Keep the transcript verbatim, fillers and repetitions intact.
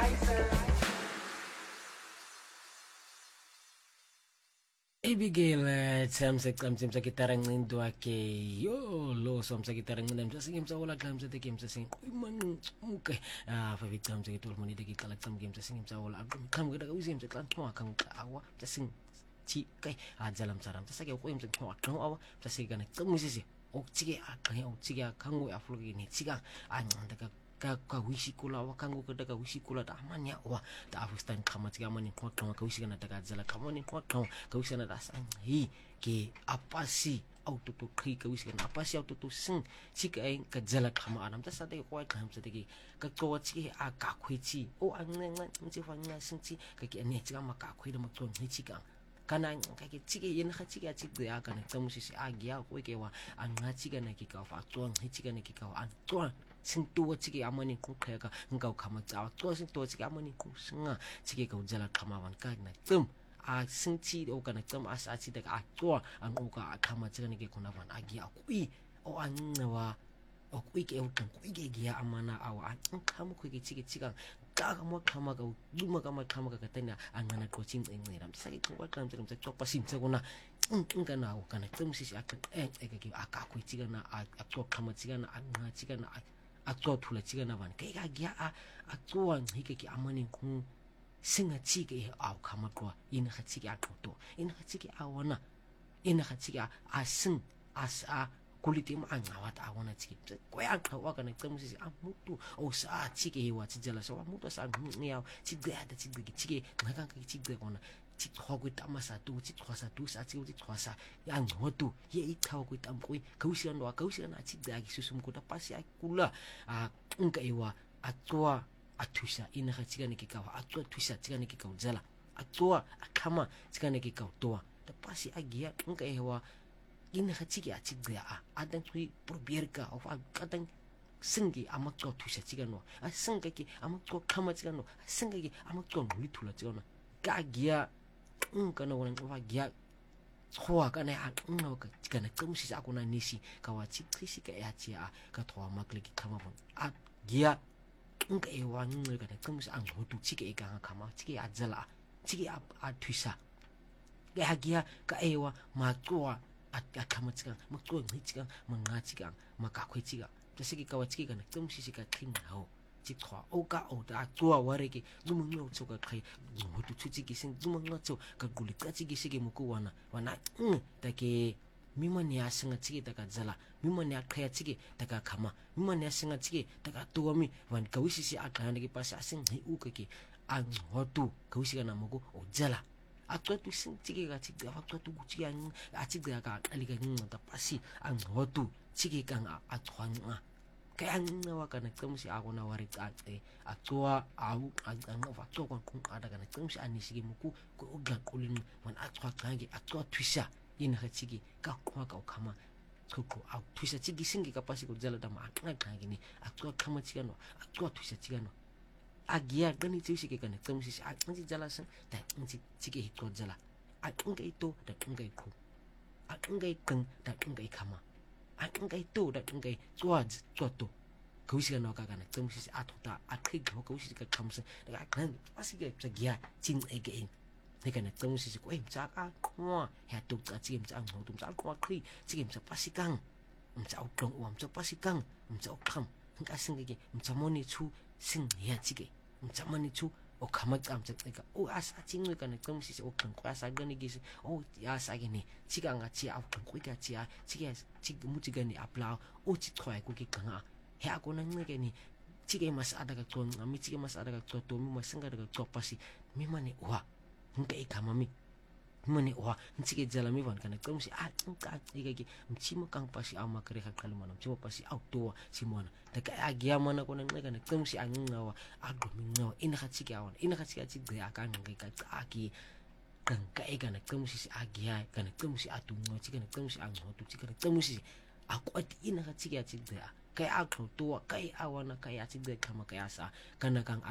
Ibigile tsamse qamtsim sa gitarang ndo ake yo lo som sa gitarang ndam sa singim sa wala qam sa tekim sa sing man muke ah fa victim sa gitul moni de gitala qam game sa singim sa wala qam qam gada usim sa qam twa kan awa sa sing chi kai a jalam saram sa ke ko im sa twa kan awa sa siga na qam musisi okchige a kan okchige kango aflugi ni chiga a ndaka ka ka wishi kula wa kango ka daga wishi kula da amanya wa da afistan kama tiga mani kwa kama ka wishi kana daga zala kama ni kwa kama ka wishi kana da sang hi ke apa si auto to kai ka wishi kana apa si auto to sing chika ai ka zala kama anam ta sa de kwa kama sa de ka ko chi a ka khoi chi o an nang nang chi fa nga sing chi ka ki ne chiga ma ka khoi da ma ton ni chiga kana ka ki chike yen kha chike chik de aka na tsamu si a gya ko ke wa an nga chiga na ki ka fa ton ni chiga na ki ka an ton sintuwa chiki amani ku khaya ngau khama chaw to sintuwa chiki amani ku singa chiki ka jala khama wan ka na tum a singchi o kana tum as a chi da a to an o ka khama chika ni ke kuna wan agi a kui o an wa o kui ke o kan kui kegia amana awa an khama ku ke chiki chika ka ka mo khama ka duma ka ma khama ka tana an na ko ching eng ram sa ki ko kan chim sa to pasim sa kuna un kana o kana tum si a kan e e ke a ka ku chika na a to khama chika na an na chika na a tso thula chiga na van ke ga gya a a tso an hike ki amani ku singa chi ke a khama ko in ha chi ga to in ha chi ga a wana in ha chi ga a sing as a kuliti ma an wa ta wana chi ko ya ka wa kana tsamu si a mutu o sa chi ke wa chi jala so mutu sa ni ya chi ga da chi ga chi ke na kan ka chi ga kona chi tho ku ta ma sa tu chi tho sa tu sa chi chi tho sa ya ngo tu ye i tho ku ta ku ka usi ndo ka usi na chi ga ki susum ku ta pasi a kula a nka iwa a twa a thusa ina ga chi ga ne ki ka a twa thusa chi ga ne ki ka jala a twa a khama chi ga ne ki ka to ta pasi a gia nka iwa ina ga chi ga chi ga a a dan thui probier ka of a ka dan singi ama twa thusa chi ga no a singa ki ama twa khama chi ga no a singa ki ama twa nui thula chi ga no ka gia nka no wan wa gia khoa ka ne a no ka ka ne kum si sa ko na nisi ka wa chi chi ka ya chi a ka thoa makle ki khama bon a gia nka e wa ngi ka ne kum si ang ho tu chi ke ka khama chi ke a jala chi ke a a thuisa ga gia ka e wa ma twa a ka khama chi ka ma twa ngi chi ka ma nga chi ka ma ka khoi chi ka ta si ka wa chi ka ne kum si si ka kling ho chi thwa o ka o da twa wa re ki zum ngo chu ka khai ho tu chu chi ki sin zum ngo chu ka guli ka chi ki si ki mu ku wana wana ta ke mimani ya singa chi ta ka jala mimani ya khaya chi ta ka khama mimani ya singa chi ta ka tu mi wan ka wi si si a ka ne ki pa sa sing hi u ka ki a ho tu ka wi si ka na mo ko o jala a twa tu sing chi ka chi ga twa tu chi ya a chi ga ka ali ka ng ta pa si a ho tu chi ka nga a thwa nga kaya nga wa kana tsamu si ako na wari ka e a twa au a nga wa twa kon kung ada kana tsamu si ani sige muku ko uga kulin man a twa kangi a twa twisa ina ha chigi ka kwa ka kama ko au twisa chigi singi ka pasi ko jala da ma nga kangi ni a twa kama chiga no a twa twisa chiga no a gia gani tsi sige kana tsamu si a ngi jala san da ngi chigi hito jala a nga ito da nga iko a nga ikang da nga ikama a nga ito da nga tswa tswa to ka usi ka no ka kana tsamu si a thota a khig ho ka usi ka khamsa da ka kan pasi ka sa gia chin ai ge in ne kana tsamu si ko em cha ka khwa ha tu ka chi em cha ngo tum cha khwa khri chi em cha pasi kang em cha u tong um cha pasi kang em cha u kham ka sing ge em cha moni chu sing ya chi ge em cha moni chu o khama kam cha ka o asa ching ka na tsamu si o kan kwa sa ga ni gi o ya sa ge ni chi ka nga chi a kan ko ka chi a chi ga chi mu chi ga ni apla o chi thwa ko ki ka nga he ako na nge ni chike mas ada ka ton ami chike mas ada ka to to mi mas nga daga to pasi mi mane wa nge ka mami mane wa chike jala mi wan kana kum si a nka ige gi mchi mo kang pasi ama kare ka kalma no chimo pasi auto si mona daga agya mana ko nge kana kum si an nga wa ado mi nga ina ka chike awan ina ka chike chi de aka nge ka aki kan ka e kana kum si agya kana kum si atu ngo chike kana kum si an ho tu chike kana kum si akwati ina ka chike chi de kai a to kai awana kai a chi de kama kai asa kana kang